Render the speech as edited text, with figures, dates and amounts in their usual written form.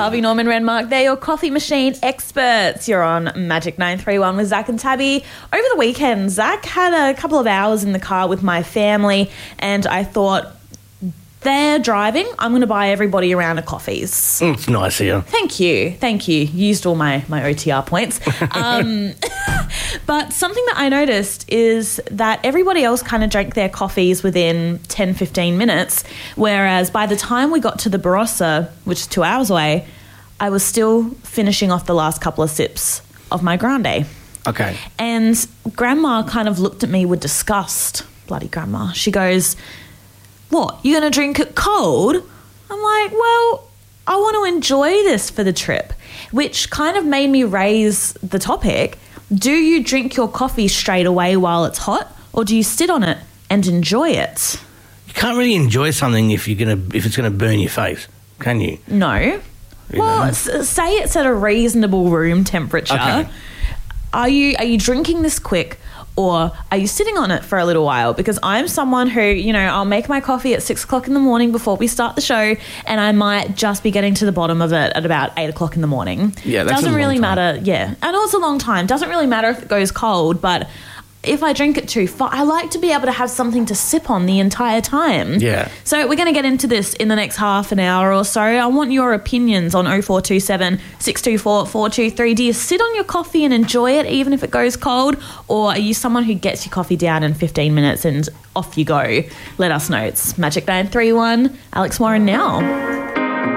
Harvey Norman Renmark. They're your coffee machine experts. You're on Magic 931 with Zach and Tabby. Over the weekend, Zach had a couple of hours in the car with my family, and I thought, they're driving, I'm going to buy everybody a round of coffees. It's nice here. Thank you. Used all my OTR points. But something that I noticed is that everybody else kind of drank their coffees within 10, 15 minutes, whereas by the time we got to the Barossa, which is 2 hours away, I was still finishing off the last couple of sips of my grande. Okay. And Grandma kind of looked at me with disgust. Bloody Grandma. She goes, "What, you're going to drink it cold?" I'm like, well, I want to enjoy this for the trip, which kind of made me raise the topic. Do you drink your coffee straight away while it's hot, or do you sit on it and enjoy it? You can't really enjoy something if it's going to burn your face, can you? No. Well, say it's at a reasonable room temperature. Okay. Are you drinking this quick, or are you sitting on it for a little while? Because I'm someone who, I'll make my coffee at 6 o'clock in the morning before we start the show, and I might just be getting to the bottom of it at about 8 o'clock in the morning. Yeah, that's doesn't a long really time. matter. Yeah, I know it's a long time. Doesn't really matter if it goes cold, but if I drink it too fast, I like to be able to have something to sip on the entire time. Yeah. So we're going to get into this in the next half an hour or so. I want your opinions on 0427 624 423. Do you sit on your coffee and enjoy it even if it goes cold, or are you someone who gets your coffee down in 15 minutes and off you go? Let us know. It's Magic 931. Alex Warren now.